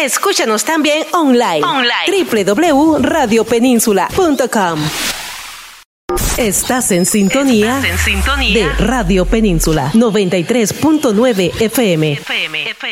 Escúchanos también online. www.radiopeninsula.com. Estás en sintonía de Radio Península 93.9 FM.